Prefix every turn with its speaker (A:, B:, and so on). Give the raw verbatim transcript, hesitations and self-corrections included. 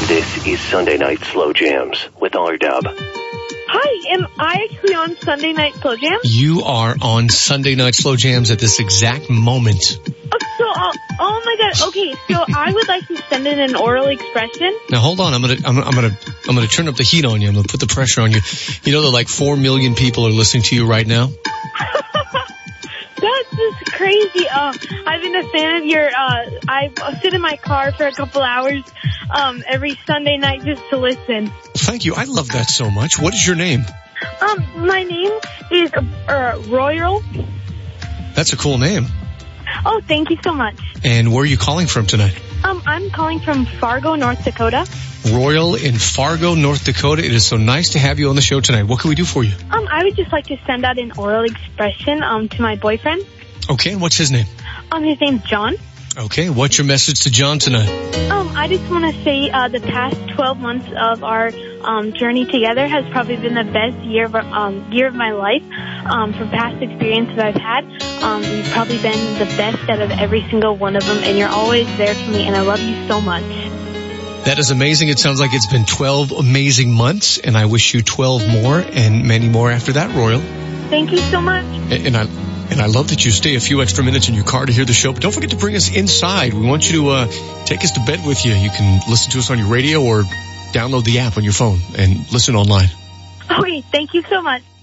A: This is Sunday Night Slow Jams with R-Dub.
B: Hi, am I actually on Sunday Night Slow Jams?
C: You are on Sunday Night Slow Jams at this exact moment.
B: Oh, so, uh, oh my God. Okay, so I would like to send in an oral expression.
C: Now hold on, I'm gonna, I'm, I'm gonna, I'm gonna turn up the heat on you. I'm gonna put the pressure on you. You know that like four million people are listening to you right now.
B: That's just crazy. Uh, I've been a fan of your, uh, I sit in my car for a couple hours, um, every Sunday night just to listen.
C: Thank you. I love that so much. What is your name?
B: Um, my name is, uh, Royal.
C: That's a cool name.
B: Oh, thank you so much.
C: And where are you calling from tonight?
B: Um, I'm calling from Fargo, North Dakota.
C: Royal in Fargo, North Dakota. It is so nice to have you on the show tonight. What can we do for you?
B: Um, I would just like to send out an oral expression, um, to my boyfriend.
C: Okay, and what's his name?
B: Um, his name's John.
C: Okay, what's your message to John tonight?
B: Um, I just want to say, uh, the past twelve months of our, um, journey together has probably been the best year of, um, year of my life. Um, from past experiences I've had, um, you've probably been the best out of every single one of them, and you're always there for me, and I love you so much.
C: That is amazing. It sounds like it's been twelve amazing months, and I wish you twelve more and many more after that, Royal.
B: Thank you so much.
C: And, and I and I love that you stay a few extra minutes in your car to hear the show, but don't forget to bring us inside. We want you to uh, take us to bed with you. You can listen to us on your radio or download the app on your phone and listen online.
B: Okay, thank you so much.